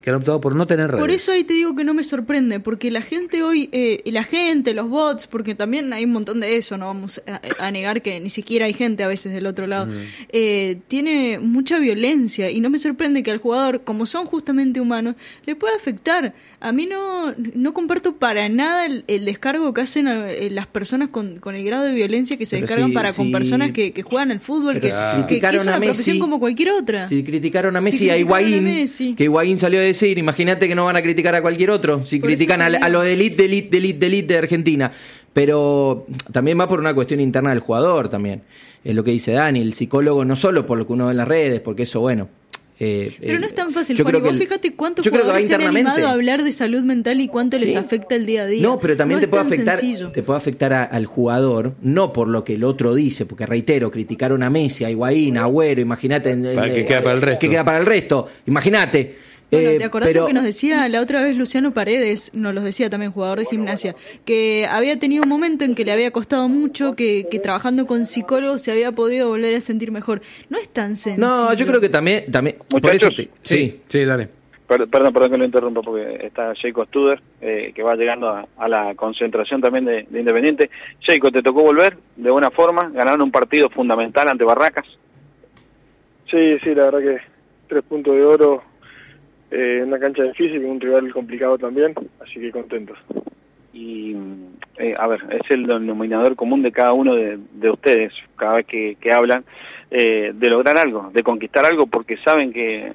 que han optado por no tener redes. Por eso ahí te digo que no me sorprende, porque la gente hoy, los bots, porque también hay un montón de eso, no vamos a negar que ni siquiera hay gente a veces del otro lado, tiene mucha violencia y no me sorprende que al jugador, como son justamente humanos, le pueda afectar. A mí no comparto para nada el descargo que hacen las personas con el grado de violencia que se descargan con personas que juegan al fútbol, que es una profesión como cualquier otra. Si criticaron a Messi, a Higuaín, que Higuaín salió a decir, imagínate que no van a criticar a cualquier otro, si critican a lo de elite de Argentina. Pero también va por una cuestión interna del jugador también. Es lo que dice Dani, el psicólogo no solo por lo que uno ve en las redes, porque eso, bueno... pero no es tan fácil, Juan, vos fíjate cuántos jugadores se han animado a hablar de salud mental y cuánto les afecta el día a día. No, pero también te puede afectar al jugador, no por lo que el otro dice, porque reitero, criticaron a Messi, a Higuaín, a Agüero, imagínate... que queda para el resto. Que queda para el resto, imagínate... Bueno, ¿te acordás lo que nos decía la otra vez Luciano Paredes? Nos lo decía también, jugador de Gimnasia, que había tenido un momento en que le había costado mucho, que trabajando con psicólogos se había podido volver a sentir mejor. No es tan sencillo. No, yo creo que también por eso sí, dale. Perdón que lo interrumpa, porque está Jacob Studer, que va llegando a la concentración también de Independiente. Jacob, ¿te tocó volver de buena forma? Ganaron un partido fundamental ante Barracas. Sí, la verdad que 3 puntos de oro. Una cancha difícil, un rival complicado también, así que contentos. Y, a ver, es el denominador común de cada uno de ustedes, cada vez que hablan, de lograr algo, de conquistar algo, porque saben que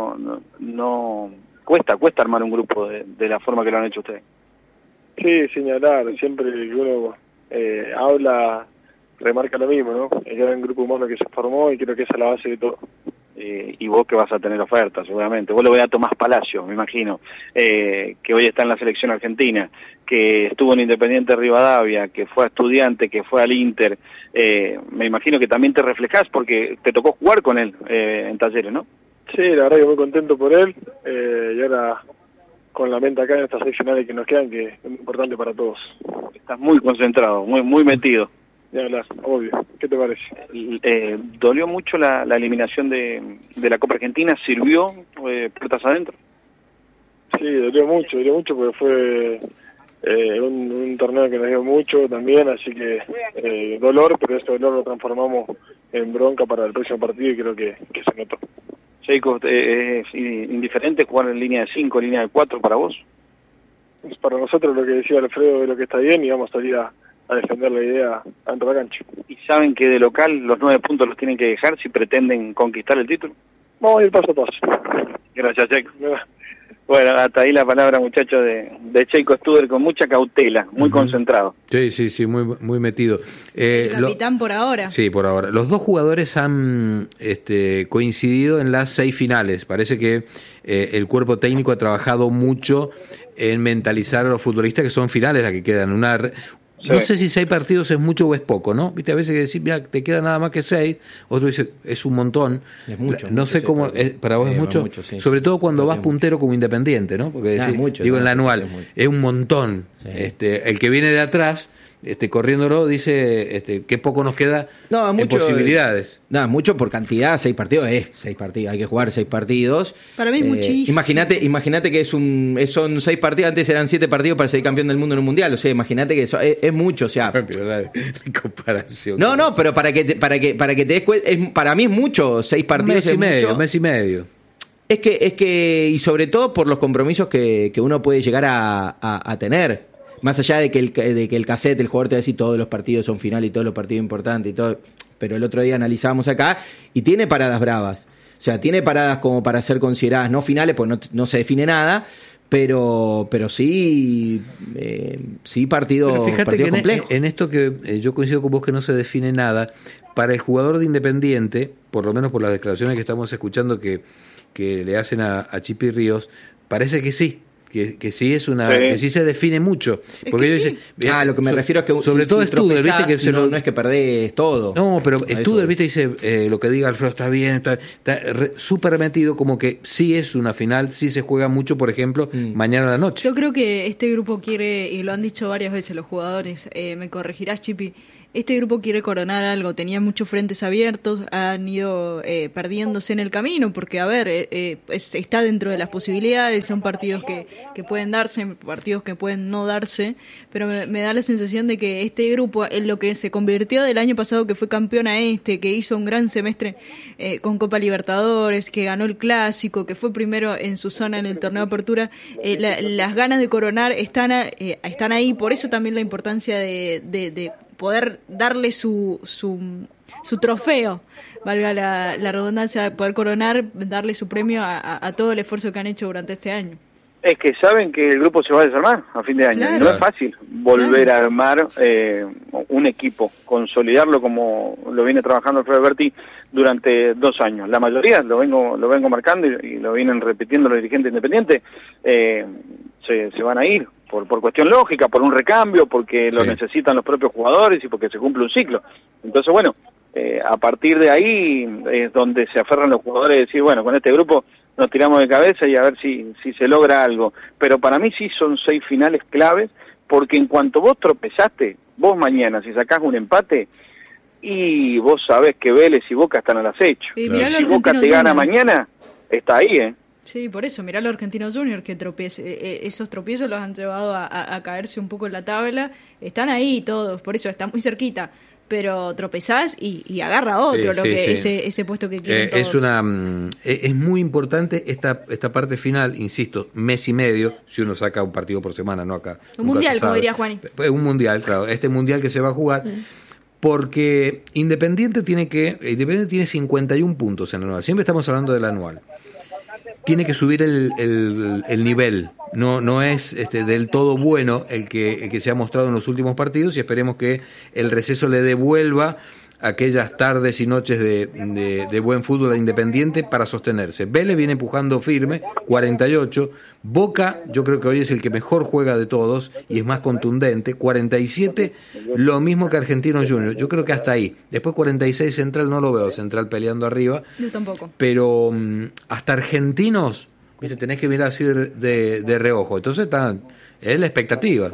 no cuesta armar un grupo de la forma que lo han hecho ustedes. Sí, señalar, siempre que uno habla, remarca lo mismo, ¿no? El gran grupo humano que se formó, y creo que esa es la base de todo. Y vos que vas a tener ofertas, seguramente. Vos lo veis a Tomás Palacio, me imagino, que hoy está en la selección argentina, que estuvo en Independiente Rivadavia, que fue a Estudiante, que fue al Inter. Me imagino que también te reflejás porque te tocó jugar con él en Talleres, ¿no? Sí, la verdad que muy contento por él, y ahora con la mente acá en estas 6 finales que nos quedan, que es muy importante para todos. Estás muy concentrado, muy metido. Ya hablas, obvio. ¿Qué te parece? ¿Dolió mucho la eliminación de la Copa Argentina? ¿Sirvió puertas adentro? Sí, dolió mucho porque fue un torneo que nos dio mucho también, así que dolor, pero ese dolor lo transformamos en bronca para el próximo partido y creo que se notó. Jacob, ¿es indiferente jugar en línea de 5, línea de 4 para vos? Es para nosotros lo que decía Alfredo de lo que está bien, y vamos a salir a defender la idea ante la cancha. ¿Y saben que de local los 9 puntos los tienen que dejar si pretenden conquistar el título? Vamos a ir paso a paso. Gracias, Checo. Bueno, hasta ahí la palabra, muchachos, de Checo Studer, con mucha cautela, muy concentrado. Sí, muy metido. El capitán por ahora. Sí, por ahora. Los dos jugadores han coincidido en las 6 finales. Parece que el cuerpo técnico ha trabajado mucho en mentalizar a los futbolistas que son finales las que quedan. No sé si 6 partidos es mucho o es poco, ¿no? Viste, a veces que decís, mira, te queda nada más que 6, otro dice, es un montón. Es mucho. No sé cómo, para vos es mucho, sí. Sobre todo cuando vas puntero como Independiente, ¿no? Porque decís, en la anual, es un montón. Sí. El que viene de atrás, corriéndolo, dice que poco nos queda en posibilidades. Mucho por cantidad, 6 partidos es 6 partidos, hay que jugar 6 partidos. Para mí es muchísimo. Imagínate que son 6 partidos, antes eran 7 partidos para ser campeón del mundo en un mundial, o sea, imagínate que eso es mucho, o sea. Pero la comparación. No, pero para que te des cuenta, para mí es mucho, 6 partidos un mes y medio. Es que y sobre todo por los compromisos que uno puede llegar a tener. Más allá de que el cassette, el jugador te va a decir todos los partidos son finales y todos los partidos importantes y todo, pero el otro día analizábamos acá y tiene paradas bravas. O sea, tiene paradas como para ser consideradas no finales, pues no se define nada, pero sí partido complejo. En esto que yo coincido con vos que no se define nada, para el jugador de Independiente, por lo menos por las declaraciones que estamos escuchando que le hacen a Chipi Ríos, parece que sí. Que sí es que sí se define mucho, porque ellos dicen, lo que me refiero es que sobre todo Studer, viste que no es que perdés todo. No, pero Studer, viste, dice lo que diga Alfredo está bien, está súper metido, como que sí es una final, sí se juega mucho, por ejemplo, mañana a la noche. Yo creo que este grupo quiere, y lo han dicho varias veces los jugadores, me corregirás, Chipi, este grupo quiere coronar algo, tenía muchos frentes abiertos, han ido perdiéndose en el camino, porque a ver, está dentro de las posibilidades, son partidos que pueden darse, partidos que pueden no darse, pero me da la sensación de que este grupo, en lo que se convirtió del año pasado, que fue campeón que hizo un gran semestre con Copa Libertadores, que ganó el Clásico, que fue primero en su zona en el torneo de apertura, las ganas de coronar están ahí, por eso también la importancia de poder darle su trofeo, valga la redundancia, de poder coronar, darle su premio a todo el esfuerzo que han hecho durante este año. Es que saben que el grupo se va a desarmar a fin de año. Claro. No es fácil volver a armar un equipo, consolidarlo como lo viene trabajando Alfredo Berti durante 2 años. La mayoría, lo vengo marcando y lo vienen repitiendo los dirigentes independientes, se van a ir por cuestión lógica, por un recambio, porque lo necesitan los propios jugadores y porque se cumple un ciclo. Entonces, bueno, a partir de ahí es donde se aferran los jugadores y decir, bueno, con este grupo nos tiramos de cabeza y a ver si se logra algo. Pero para mí sí son 6 finales claves, porque en cuanto vos tropezaste, vos mañana, si sacás un empate, y vos sabés que Vélez y Boca están al acecho. Sí, Si Boca te gana mañana, está ahí, Sí, por eso, mirá los Argentinos Juniors que esos tropiezos los han llevado a caerse un poco en la tabla, están ahí todos, por eso están muy cerquita, pero tropezás y agarra otro ese puesto que quieren todos. Es muy importante esta parte final, insisto, mes y medio, si uno saca un partido por semana, no acá. Un mundial, como diría Juani. Un mundial, claro, este mundial que se va a jugar. Porque Independiente tiene 51 puntos en el anual. Siempre estamos hablando del anual. Tiene que subir el nivel. No es del todo bueno el que se ha mostrado en los últimos partidos, y esperemos que el receso le devuelva aquellas tardes y noches de buen fútbol a Independiente para sostenerse. Vélez viene empujando firme, 48. Boca, yo creo que hoy es el que mejor juega de todos y es más contundente, 47, lo mismo que Argentinos Juniors. Yo creo que hasta ahí. Después 46 Central, no lo veo Central peleando arriba. Yo tampoco. Pero hasta Argentinos, viste, tenés que mirar así de reojo. Entonces es la expectativa.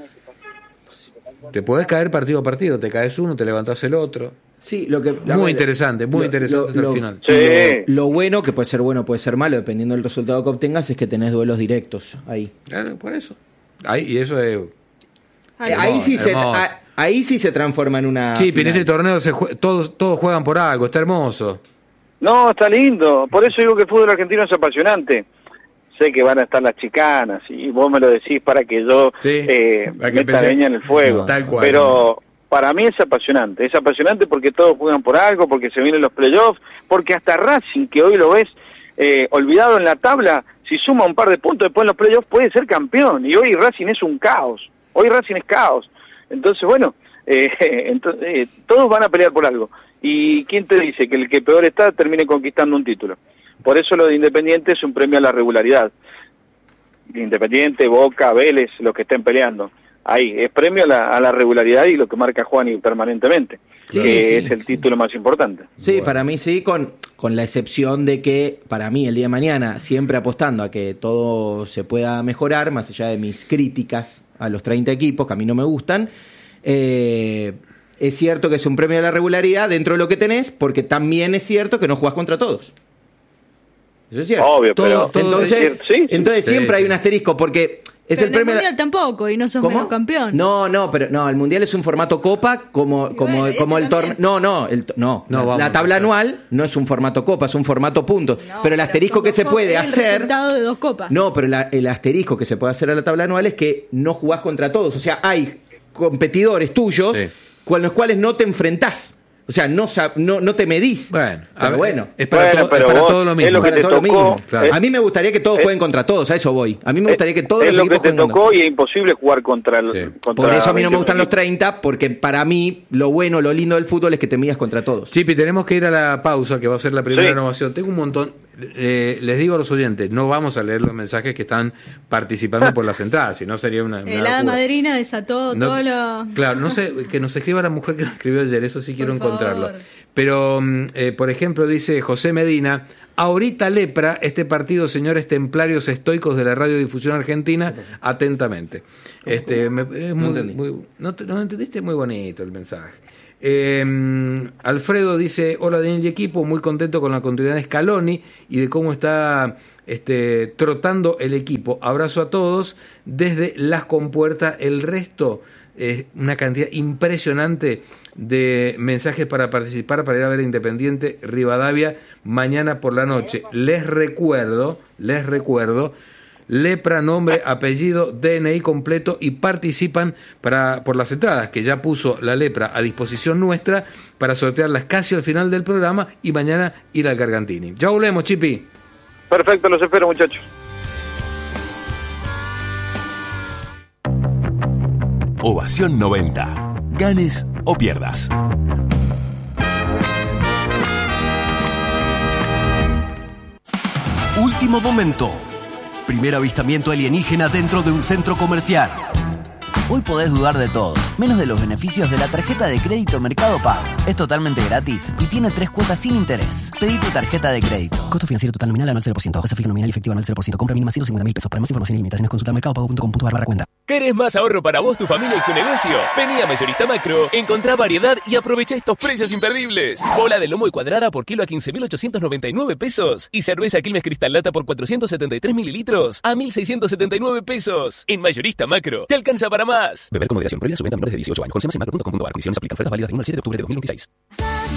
Te podés caer partido a partido, te caes uno, te levantás el otro. Sí, muy interesante hasta el final. Sí. Lo bueno, que puede ser bueno, puede ser malo, dependiendo del resultado que obtengas, es que tenés duelos directos ahí. Claro, por eso. Y eso es... Ahí sí se transforma en una... Sí, pero en este torneo todos juegan por algo, está hermoso. No, está lindo. Por eso digo que el fútbol argentino es apasionante. Sé que van a estar las chicanas y vos me lo decís para que yo meta leña en el fuego. Tal cual. Pero para mí es apasionante porque todos juegan por algo, porque se vienen los playoffs, porque hasta Racing, que hoy lo ves olvidado en la tabla, si suma un par de puntos después en los playoffs puede ser campeón, y hoy Racing es un caos. Hoy Racing es caos. Entonces, bueno, todos van a pelear por algo. ¿Y quién te dice que el que peor está termine conquistando un título? Por eso lo de Independiente es un premio a la regularidad. Independiente, Boca, Vélez, los que estén peleando. Ahí, es premio a la regularidad y lo que marca Juani permanentemente, que es el título más importante. Sí, bueno. Para mí sí, con la excepción de que, para mí, el día de mañana, siempre apostando a que todo se pueda mejorar, más allá de mis críticas a los 30 equipos, que a mí no me gustan, es cierto que es un premio a la regularidad dentro de lo que tenés, porque también es cierto que no jugás contra todos. Eso es cierto. Obvio, pero entonces siempre hay un asterisco, porque es pero el premio. El mundial tampoco, y no sos menos campeón. No, el mundial es un formato copa como el torneo. La tabla anual no es un formato copa, es un formato puntos. Pero el asterisco que se puede hacer. El resultado de 2 copas. No, pero el asterisco que se puede hacer a la tabla anual es que no jugás contra todos. O sea, hay competidores tuyos con los cuales no te enfrentás. O sea, no te medís. Bueno, es para todo lo mismo. Es lo que te tocó. Claro. A mí me gustaría que todos jueguen contra todos, a eso voy. A mí me gustaría que todos los equipos jueguen. Es lo que te tocó y es imposible jugar contra el... Por eso a mí no me gustan los 30, porque para mí lo bueno, lo lindo del fútbol es que te midas contra todos. Chipi, tenemos que ir a la pausa, que va a ser la primera renovación. Tengo un montón... les digo a los oyentes, no vamos a leer los mensajes que están participando por las entradas, si no sería una hada madrina desató todo lo... Claro, no sé, que nos escriba la mujer que nos escribió ayer, eso sí quiero encontrarlo. Pero, por ejemplo, dice José Medina, Ahorita Lepra, este partido, señores templarios estoicos de la radiodifusión argentina, atentamente. ¿No entendiste? Muy bonito el mensaje. Alfredo dice: hola Daniel y equipo, muy contento con la continuidad de Scaloni y de cómo está trotando el equipo. Abrazo a todos desde Las Compuertas. El resto es una cantidad impresionante de mensajes para participar, para ir a ver a Independiente Rivadavia mañana por la noche. Les recuerdo, Lepra, nombre, apellido, DNI completo, y participan por las entradas que ya puso la Lepra a disposición nuestra para sortearlas casi al final del programa y mañana ir al Gargantini. Ya volvemos, Chipi. Perfecto, los espero, muchachos. Ovación 90. Ganes o pierdas. Último momento. Primer avistamiento alienígena dentro de un centro comercial. Hoy podés dudar de todo, menos de los beneficios de la tarjeta de crédito Mercado Pago. Es totalmente gratis y tiene 3 cuotas sin interés. Pedí tu tarjeta de crédito. Costo financiero total nominal anual 0%. Tasa fija nominal y efectiva anual 0%. Compra mínima 150.000 pesos. Para más información y limitaciones consulta mercadopago.com.ar/cuenta. ¿Querés más ahorro para vos, tu familia y tu negocio? Vení a Mayorista Macro, encontrá variedad y aprovecha estos precios imperdibles. Bola de lomo y cuadrada por kilo a 15.899 pesos. Y cerveza Quilmes Cristal Lata por 473 mililitros a 1.679 pesos. En Mayorista Macro, te alcanza para más. Beber con moderación. Prohibida su venta a menores de 18 años. Consúmase en macro.com.ar. Condiciones aplican. Ofertas válidas del 1 al 7 de octubre de 2026.